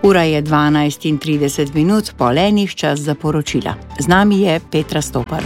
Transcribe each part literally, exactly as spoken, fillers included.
Ura je dvanajst in trideset minut, pol enih, čas za poročila. Z nami je Petra Stopar.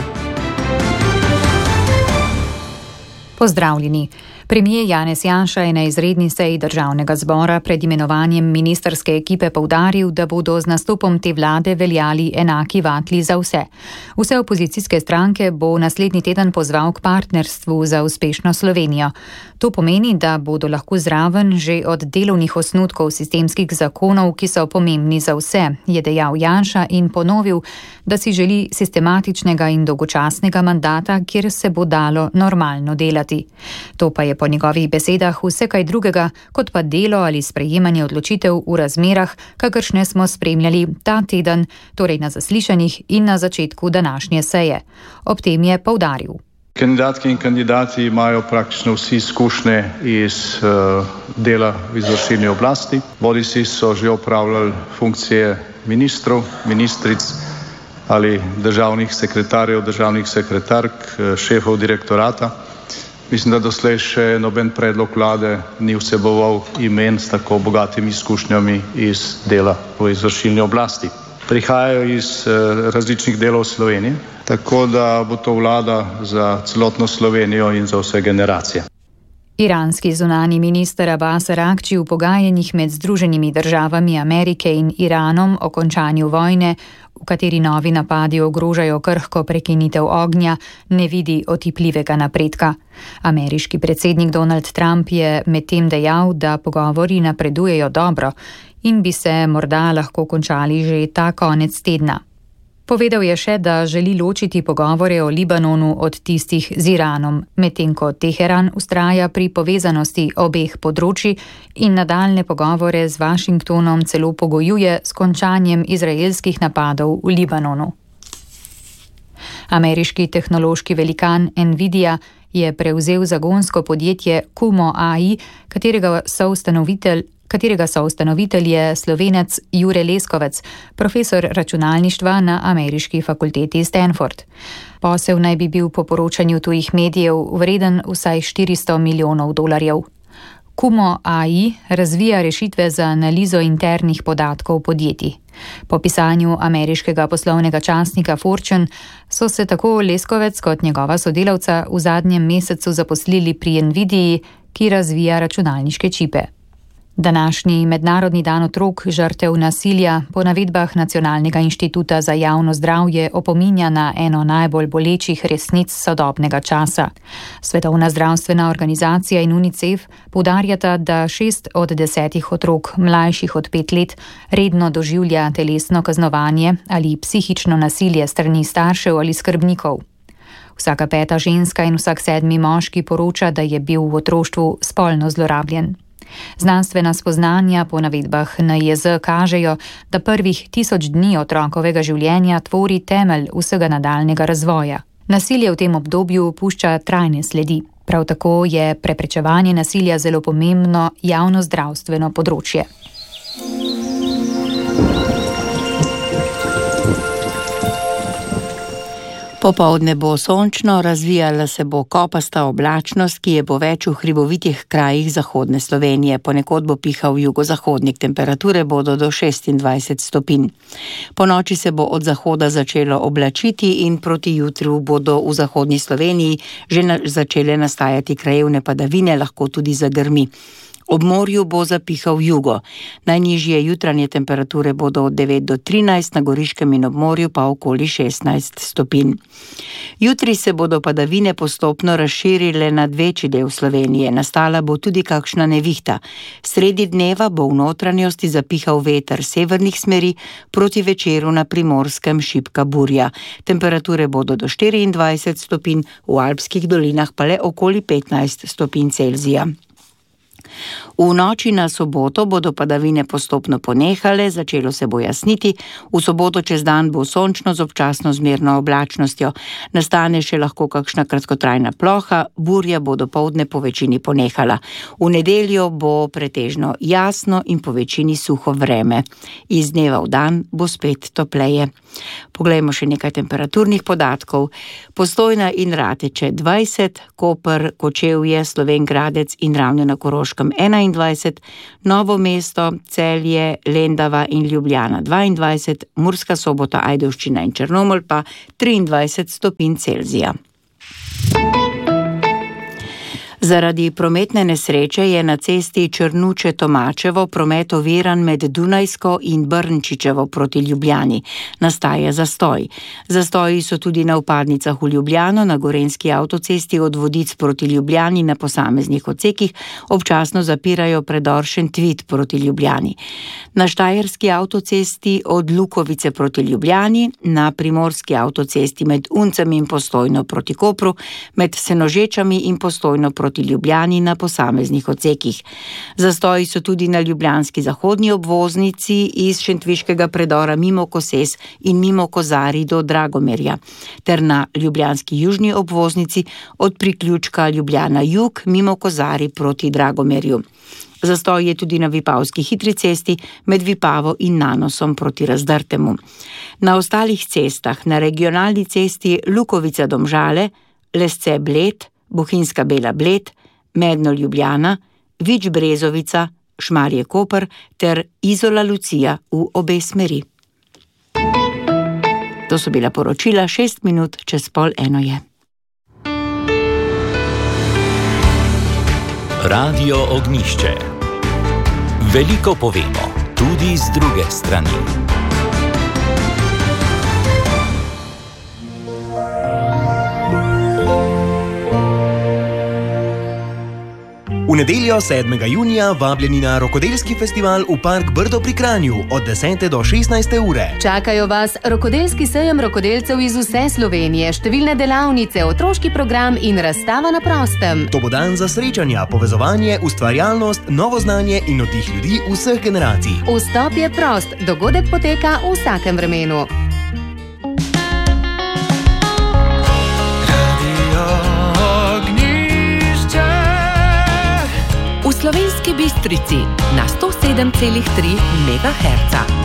Pozdravljeni. Premier Janez Janša je na izredni seji Državnega zbora pred imenovanjem ministrske ekipe poudaril, da bodo z nastopom te vlade veljali enaki vatli za vse. Vse opozicijske stranke bo naslednji teden pozval k partnerstvu za uspešno Slovenijo. To pomeni, da bodo lahko zraven že od delovnih osnutkov sistemskih zakonov, ki so pomembni za vse, je dejal Janša in ponovil, da si želi sistematičnega in dolgočasnega mandata, kjer se bo dalo normalno delati. To pa je po njegovih besedah vse kaj drugega, kot pa delo ali sprejemanje odločitev v razmerah, kakršne smo spremljali ta teden, torej na zaslišanjih in na začetku današnje seje. Ob tem je poudaril. Kandidatke in kandidati imajo praktično vsi izkušnje iz uh, dela v izvršilni oblasti. Bodisi so že opravljali funkcije ministrov, ministric ali državnih sekretarjev, državnih sekretark, šefov direktorata. Mislim, da doslej še noben predlog vlade ni vseboval imen s tako bogatimi izkušnjami iz dela v izvršilni oblasti. Prihajajo iz eh, različnih delov Slovenije, tako da bo to vlada za celotno Slovenijo in za vse generacije. Iranski zunani minister Abbas Araghči v pogajanjih med Združenimi državami Amerike in Iranom o končanju vojne, v kateri novi napadi ogrožajo krhko prekinitev ognja, ne vidi otipljivega napredka. Ameriški predsednik Donald Trump je medtem dejal, da pogovori napredujejo dobro in bi se morda lahko končali že ta konec tedna. Povedal je še, da želi ločiti pogovore o Libanonu od tistih z Iranom, medtem ko Teheran vztraja pri povezanosti obeh področji in nadaljne pogovore z Washingtonom celo pogojuje s končanjem izraelskih napadov v Libanonu. Ameriški tehnološki velikan Nvidia je prevzel zagonsko podjetje Kumo A I, katerega soustanovitelj katerega soustanovitelj je Slovenec Jure Leskovec, profesor računalništva na ameriški fakulteti Stanford. Posel naj bi bil po poročanju tujih medijev vreden vsaj štiristo milijonov dolarjev. Kumo A I razvija rešitve za analizo internih podatkov podjetij. Po pisanju ameriškega poslovnega časnika Fortune so se tako Leskovec kot njegova sodelavca v zadnjem mesecu zaposlili pri Nvidii, ki razvija računalniške čipe. Današnji mednarodni dan otrok žrtev nasilja po navedbah Nacionalnega inštituta za javno zdravje opominja na eno najbolj bolečih resnic sodobnega časa. Svetovna zdravstvena organizacija in UNICEF poudarjata, da šest od desetih otrok mlajših od pet let redno doživlja telesno kaznovanje ali psihično nasilje strani staršev ali skrbnikov. Vsaka peta ženska in vsak sedmi moški poroča, da je bil v otroštvu spolno zlorabljen. Znanstvena spoznanja po navedbah N I Z kažejo, da prvih tisoč dni otrokovega življenja tvori temelj vsega nadaljnega razvoja. Nasilje v tem obdobju pušča trajne sledi. Prav tako je preprečevanje nasilja zelo pomembno javno zdravstveno področje. Popoldne bo sončno, razvijala se bo kopasta oblačnost, ki je bo več v hribovitih krajih zahodne Slovenije. Ponekod bo pihal jugozahodnik, temperature bodo do šestindvajset stopinj. Po noči se bo od zahoda začelo oblačiti in proti jutru bodo v zahodni Sloveniji že na, začele nastajati krajevne padavine, lahko tudi zagrmi. Ob morju bo zapihal jugo. Najnižje jutranje temperature bodo od devet do trinajst, na Goriškem in ob morju pa okoli šestnajst stopinj. Jutri se bodo padavine postopno razširile nad večji del Slovenije. Nastala bo tudi kakšna nevihta. Sredi dneva bo v notranjosti zapihal veter severnih smeri, proti večeru na Primorskem šibka burja. Temperature bodo do štiriindvajset stopinj, v alpskih dolinah pa le okoli petnajst stopinj Celzija. V noči na soboto bodo padavine postopno ponehale, začelo se bo jasniti, v soboto čez dan bo sončno z občasno zmerno oblačnostjo, nastane še lahko kakšna kratkotrajna ploha, burja bo dopoldne po večini ponehala. V nedeljo bo pretežno jasno in po večini suho vreme. Iz dneva v dan bo spet topleje. Poglejmo še nekaj temperaturnih podatkov. Postojna in Rateče dvajset, Koper, Kočevje, Slovenj Gradec in Ravne na Koroškem Koroškem enaindvajset, Novo mesto, Celje, Lendava in Ljubljana dvaindvajset, Murska Sobota, Ajdovščina in Črnomelj pa triindvajset stopinj Celzija. Zaradi prometne nesreče je na cesti Črnuče-Tomačevo promet oviran med Dunajsko in Brnčičevo proti Ljubljani. Nastaja zastoj. Zastoji so tudi na vpadnicah v Ljubljano, na gorenjski avtocesti od Vodic proti Ljubljani na posameznih odsekih, občasno zapirajo predor Šentvid proti Ljubljani. Na štajerski avtocesti od Lukovice proti Ljubljani, na primorski avtocesti med Uncem in Postojno proti Kopru, med Senožečami in Postojno proti Ljubljani na posameznih odsekih. Zastoji so tudi na ljubljanski zahodni obvoznici iz šentviškega predora mimo Koses in mimo Kozarij do Dragomerja, ter na ljubljanski južni obvoznici od priključka Ljubljana jug mimo Kozarij proti Dragomerju. Zastoj je tudi na Vipavski hitri cesti med Vipavo in Nanosom proti Razdrtemu. Na ostalih cestah, na regionalni cesti Lukovica-Domžale, Lesce-Bled, Bohinjska Bela-Bled, Medno-Ljubljana, Vič-Brezovica, Šmarje-Koper ter Izola-Lucija v obe smeri. To so bila poročila, šest minut čez pol eno je. Radio Ognjišče. Veliko povemo, tudi z druge strani. V nedeljo sedmega junija vabljeni na rokodelski festival v Park Brdo pri Kranju od desete do šestnajste ure. Čakajo vas rokodelski sejem rokodelcev iz vse Slovenije, številne delavnice, otroški program in razstava na prostem. To bo dan za srečanja, povezovanje, ustvarjalnost, novo znanje in oddih ljudi vseh generacij. Vstop je prost, dogodek poteka v vsakem vremenu. V Slovenski Bistrici na sto sedem celih tri megaherca.